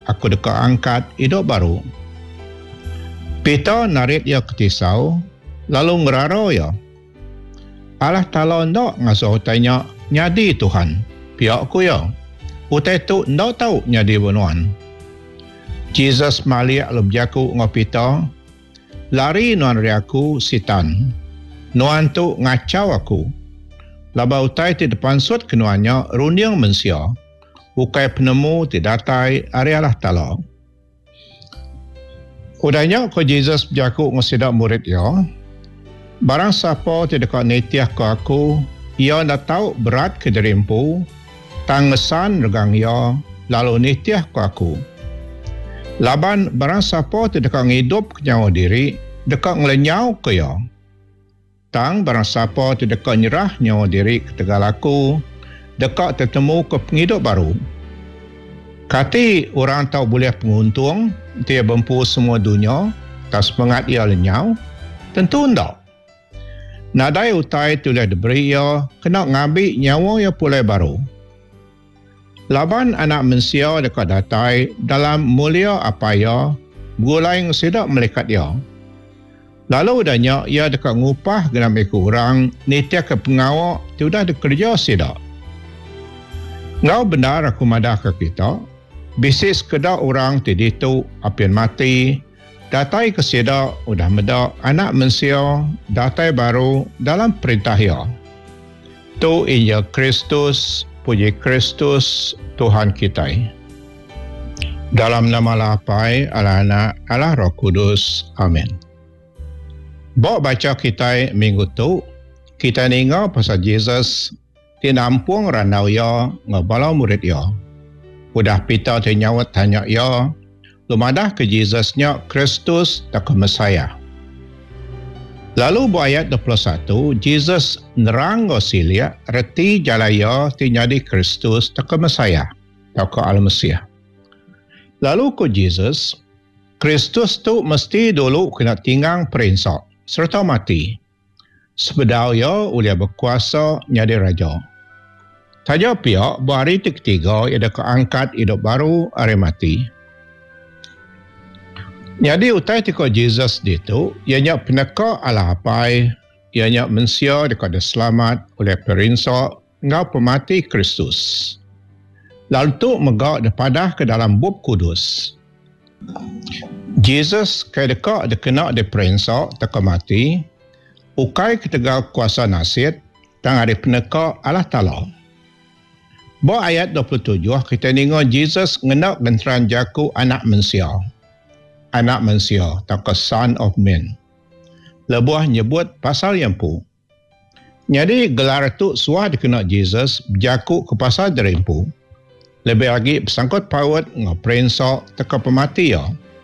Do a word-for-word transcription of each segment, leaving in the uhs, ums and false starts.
aku dekat angkat hidup baru. Peter narik ia ke tisau, lalu ngeraro ia. Allah Ta'ala ndak ngasuh tanya nyadi Tuhan, pihak ku ya. Utai tu ndak tahu nyadi benuan. Jesus maliak lebjaku ngau Peter, lari nuan riaku sitan. Nuan tu ngacau aku. Laba utai ti depan sut kenuannya runiang mensia. Ukai penemu ti datai ari Allah Ta'ala. Udahnya ko Jesus berjaku ngasidak murid ya. Barang siapa ti dekat netiah ko aku, ia nak tahu berat ke derimpu, tangesan regang ia, lalu netiah ko aku. Laban barang siapa ti dekat ngidup ke nyawa diri, dekat ngelenyau ke ia. Tang barang siapa ti dekat nyerah nyawa diri ke tegal aku, dekat tertemu ke penghidup baru. Kati orang tahu boleh penguntung, dia bempu semua dunia, tak semangat ia lenyau, tentu tidak. Nadai utai tulis diberi ia, kena ngambil nyawa ia pulai baru. Laban anak manusia dekat datai, dalam mulia apa ia, gulai ngesidak melekat ia. Lalu udahnya ia dekat ngupah genam ikut orang, nitia ke pengawak, sudah dikerja sidak. Ngau benar aku madah ke kita, bisnis kedak orang tadi tu apian mati, datai keseda udah medak anak manusia, datai baru dalam perintah ia. Tu ia Kristus, puji Kristus Tuhan kita. Dalam nama Lapai, Allah Anak, Allah Roh Kudus. Amin. Bawa baca kita minggu tu, kita ninga pasal Jesus tinampung ranau ia ngabalau murid ia. Udah Peter ternyawat tanya ia, lumadah ke Jesusnya Kristus tak ke Mesaya. Lalu buat ayat dua puluh satu, Jesus nerang gosilia reti jalaya tinyadi Kristus tak ke Mesaya, tak ke Al-Mesih. Lalu ke Jesus, Kristus tu mesti dulu kena tinggang perinsak serta mati. Sebedau ia ulia berkuasa nyadi raja. Saja pihak hari ketiga ia dah keangkat hidup baru hari mati. Jadi utai tiko Jesus itu, ianya peneka ala apai, ianya mensia dekat ada selamat oleh perinsak ngau pemati Kristus. Lalu tu megak depadah ke dalam bub kudus. Jesus kaya dekat ada kena ada perinsak tak mati, ukai ketegal kuasa nasib, tang ada peneka Allah Ta'ala. Bawa ayat dua puluh tujuh, kita tengok Jesus ngenak genteran jaku anak manusia. Anak manusia, tak ke Son of Man. Lebuah nyebut pasal yang pu. Jadi gelar tu suah dikena Jesus, jaku ke pasal derimpu. Lebih lagi bersangkut paut ngaperinsak tak ke pemati ya.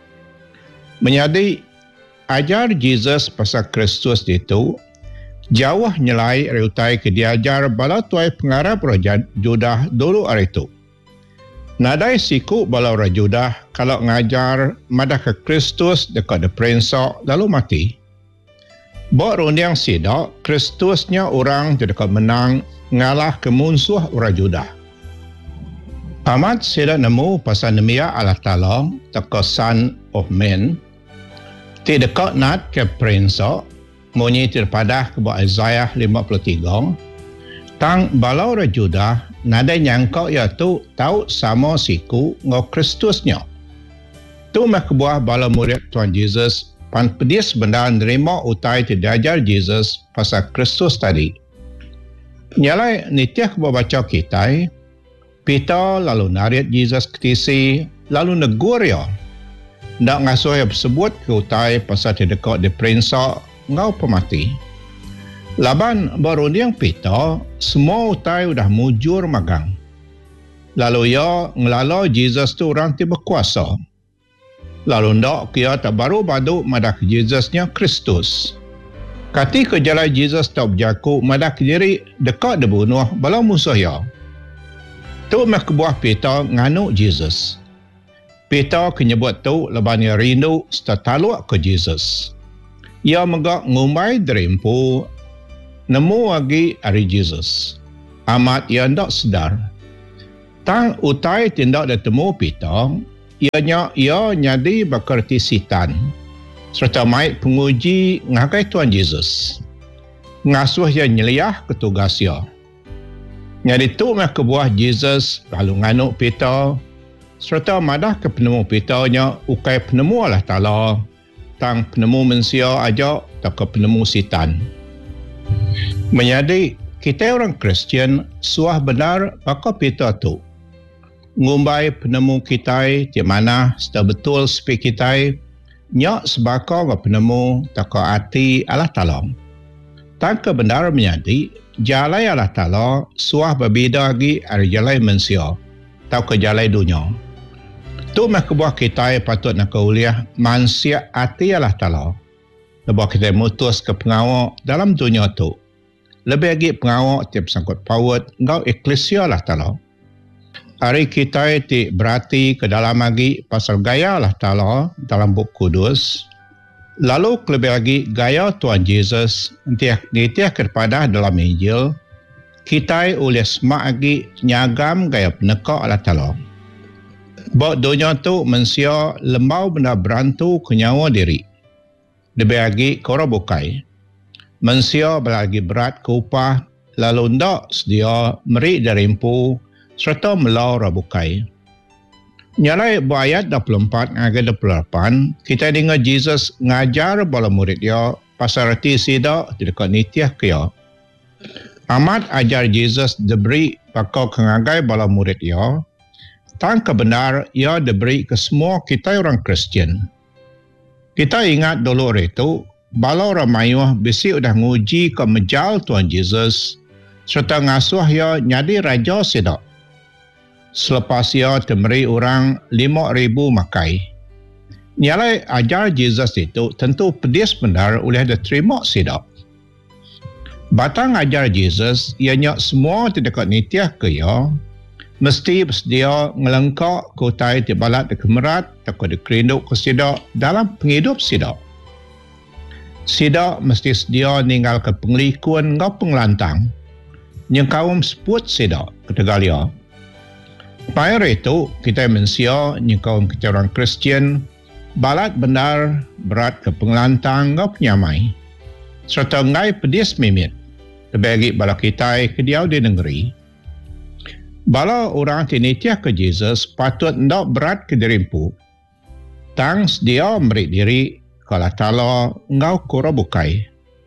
Menjadi ajar Jesus pasal Kristus itu, jauh nyelai reutai ke diajar bala tuai pengarap raja Judah dulu hari itu. Nadai siku bala raja Judah kalau ngajar madah ke Kristus dekat de perinsak lalu mati. Bawa rundiang sidak, Kristusnya orang dekat menang ngalah ke musuh raja Judah. Amat sidak nemu pasal nemia Allah Ta'ala dekat Son of Man. Ti dekat nat ke perinsak Munyi terpadah ke buat Isaiah lima puluh tiga. Tang balau rajudah nada nyangkau ia tu tahu sama siku ngau Kristusnya. Tu mah kebuah bala murid Tuhan Jesus pan pedis benda nerima utai diajar Jesus pasal Kristus tadi. Nyalai nitiah kebuah baca kita, Peter lalu narik Jesus ketisi lalu negur ia. Ndak ngasuh ia bersebut ke utai pasal terdekat di perinsak ngau pemati. Laban baru yang Peter, semua utai udah mujur magang. Lalu ia ngelala Jesus tu orang tiba kuasa. Lalu ndak kia tak baru badu madak Jesusnya Kristus. Kati ke jalan Jesus tak berjaku madak diri dekat dibunuh bala musuh ia. Tu mah kebuah Peter nganu Jesus. Peter kenyebut tu leban ia rindu setaluk ke Jesus. Ia megak ngumai derimpu nemu lagi hari Jesus. Amat ia ndak sedar. Tang utai tindak ditemu Peter, ianya ia nyadi bakerti sitan serta mai penguji ngagai Tuhan Yesus ngasuh ia nyeliah ketugas ia. Nyadi tu mah kebuah Yesus lalu nganuk Peter serta madah ke penemu Peternya ukai penemu Allah Ta'ala tang penemu manusia aja tak ke penemu sitan. Menyadi kita orang Kristian suah benar baka Peter tu ngumbai penemu kita di mana sudah betul sepi kita nyak sebaka ke penemu tak ke hati Allah Ta'ala. Tak ke benar menyadi jalai Allah Ta'ala suah berbeza lagi dari jalai manusia tak ke jalai dunia. Tu mah kebuah kita patut nak uliah manusia hati Allah Ta'ala. Lepas kita mutus ke pengawak dalam dunia tu. Lebih lagi pengawak tiap sangkut paut ngau eklesia Allah Ta'ala. Hari kita ti berarti ke dalam lagi pasal gaya Allah Ta'ala dalam buku kudus. Lalu lebih lagi gaya Tuhan Yesus ditiah kepada dalam Injil. Kita oleh semak lagi nyagam gaya penekak Allah Ta'ala. Bahawa dunia tu manusia lembau benda berantu ke nyawa diri. Lebih lagi korang bukai. Manusia berlagi berat ke upah lalu ndak sedia merik dari impu serta melau rabukai. Nyalai ayat dua puluh empat hingga dua puluh lapan kita dengar Yesus ngajar bala murid dia pasal reti sida di dekat nitiah kia. Amat ajar Yesus diberi bakal kengagai bala murid dia. Tang kebenar ia diberi ke semua kita orang Kristian. Kita ingat dulu itu bala orang mayuh besi udah nguji ke mejal Tuhan Yesus serta ngasuh ia nyadi raja sidak. Selepas ia diberi orang lima ribu makai. Nyalai ajar Yesus itu tentu pedis benar oleh diterima sidak. Batang ajar Yesus ianya semua di dekat nitiah ke ia mesti bersedia ngelengkak kotai di balat di kemerat takut dikerinduk ke sidak dalam penghidup sidak. Sidak mesti sedia ninggal ke pengelikuan ngau pengelantang yang kaum sebut sidak ke Tegalia. Pada itu kita mensia yang kaum kita orang Kristian balat benar berat ke pengelantang ngau penyamai serta ngai pedis mimit lebih lagi bala kita ke diau di negeri. Bala orang tinitiah ke Yesus patut ndak berat ke dirimpu. Tang dia memberi diri kalau Ta'ala ngau kura bukai.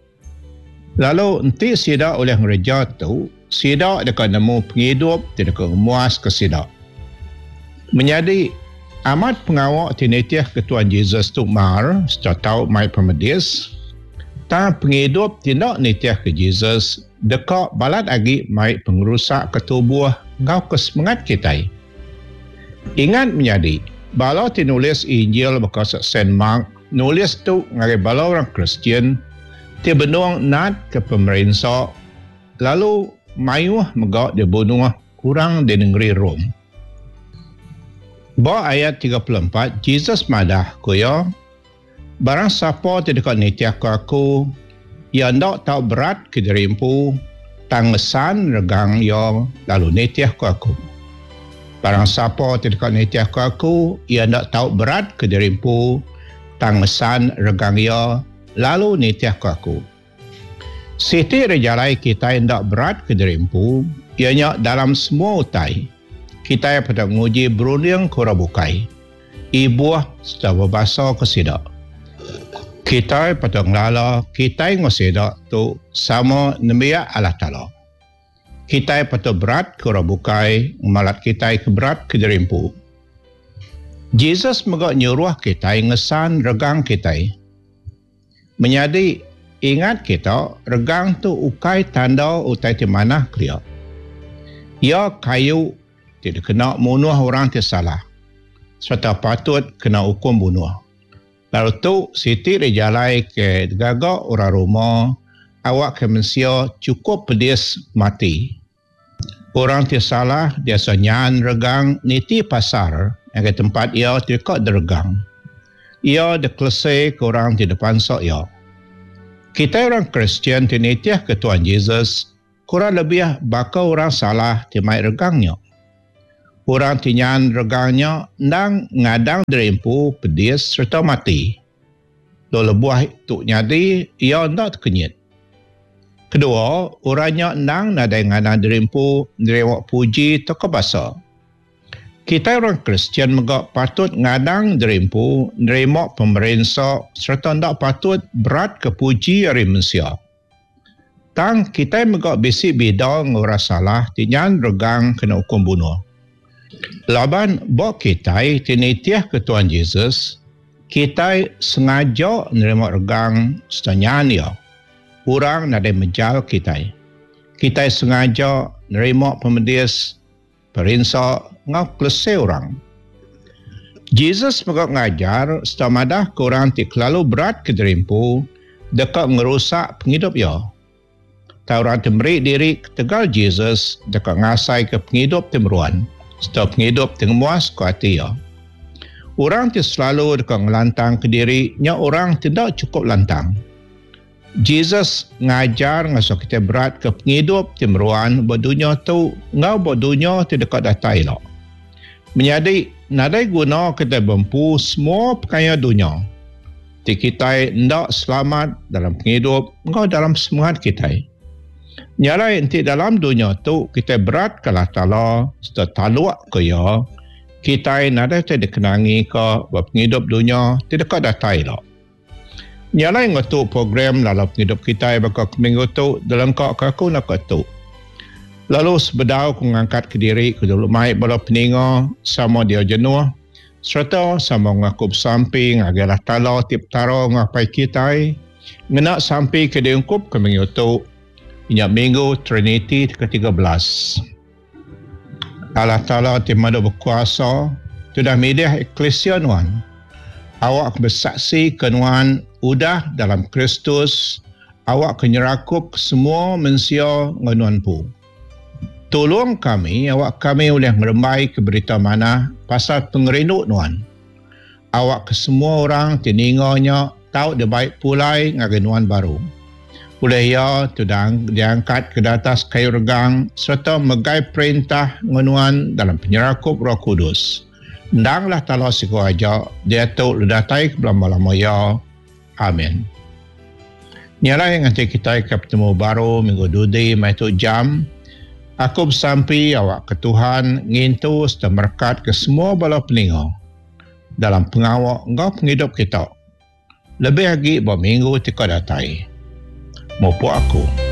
Lalu nanti sida oleh ngereja tu, sida dekat nemu penghidup, dekat memuas ke sida. Menjadi amat pengawak tinitiah ke Tuhan Yesus tu mar, setelah tahu mai pemedis, tang penghidup tindak nitiah ke Yesus, dekat balat lagi mai pengerusak ketubuh ngau kesemangat kita. Ingat menjadi, bala tinulis Injil bekas Saint Mark, nulis tu ngagai bala orang Kristian, ti benuang nat ke pemerintah, lalu mayuh megak dibunuh kurang di negeri Rom. Bahawa ayat tiga puluh empat, Yesus madah kuya, barang siapa ti dekat nitiah ku aku, ia ndak tahu berat ke dirimpu, tangesan regang ia lalu nitiah ku aku. Barang siapa ti dekat nitiah ku aku, ia ndak tahu berat ke dirimpu, tangesan regang ia lalu nitiah ku aku. Siti rejalai kita ndak berat ke dirimpu, ianya dalam semua utai. Kita yang pada menguji berunding kura bukai. Ibuah sudah berbahasa ke sidak. Kita pada ngelala, kita yang ngosidak tu sama nemiak Allah Ta'ala. Kita pada berat kura bukai, malat kita ke berat ke dirimpu. Yesus megak nyuruh kita ngesan regang kita. Menyadi ingat kita, regang tu ukai tanda utai di mana dia. Ia kayu tidak kena bunuh orang tersalah. Serta patut kena hukum bunuh. Lalu tu Siti rejalai ke gagak orang rumah, awak ke manusia cukup pedis mati. Orang tersalah biasa nyan regang niti pasar yang ke tempat ia dekat dergang. Ia deklase ke orang di depan sok ia. Kita orang Kristian tinitiah ke Tuhan Yesus kurang lebih bakal orang salah di mai regangnya. Orang tinyan regangnya nang ngadang derimpu pedis serta mati. Lo lebuah tuk nyadi ia ndak terkenyit. Kedua, orangnya nang nadai ngadang derimpu derewak puji toko basa. Kita orang Kristian megak patut ngadang derimpu nerima pemerintah serta ndak patut berat ke puji hari manusia. Tang kita megak bisi beda ngora salah tinyan regang kena hukum bunuh. Laban bok kita tinitiah ke Tuhan Yesus, kita sengaja nerima regang setanyan dia. Orang nadai menjal kita. Kita sengaja nerima pemedis perintah ngau kelesai orang. Yesus megak ngajar setamadah ke orang ti kelalu berat ke derimpu dekat ngerusak penghidup dia. Ta orang temeri diri ketegal Yesus dekat ngasai ke penghidup temeruan. Setiap penghidup dengan muas ke hati ya. Orang ti selalu dekat ngelantang ke diri, nya orang tidak cukup lantang. Jesus ngajar ngasuh kita berat ke penghidup temeruan berdunia tu ngau berdunia ti dekat datai lo. Menjadi nadai guna kita bempu semua perkaya dunia. Ti kita ndak selamat dalam penghidup ngau dalam semangat kita. Nyalai nanti dalam dunia tu kita berat ke Allah Ta'ala serta taluak ke ya, kita nada tidak dikenangi ke penghidup dunia tidak datai lah. Nyalai ngatu program dalam penghidup kita bakal minggu tu dalam kau aku nak tu. Lalu sebedau ku ngangkat ke diri ku dulu mai bala peninga sama dia jenuh serta sama ngaku samping agar Allah Ta'ala tip taro ngapai kita ngena sampai ke diungkup ke minggu tu. Inyak minggu Trinity ke tiga belas. Allah Ta'ala timada berkuasa, sudah mediah eklesia nuan. Awak bersaksi ke nuan udah dalam Kristus, awak kenyerakup semua manusia nuan pu. Tolong kami, awak kami boleh meremai ke berita mana pasal pengerinduk nuan. Awak ke semua orang tininganya tahu dia baik pulai ngagai nuan baru. Oleh ia tudang diangkat ke atas kayu regang serta megai perintah ngunuan dalam penyerakup Roh Kudus. Ndanglah Ta'ala siku aja dia tu ledatai ke belama-lama ya. Amin. Nyala yang nanti kita ke bertemu baru minggu dudi mai tu jam. Aku bersampi awak ke Tuhan ngintu serta berkat ke semua bala peninga dalam pengawak engkau penghidup kita. Lebih lagi berminggu tika datai. Mopo aku.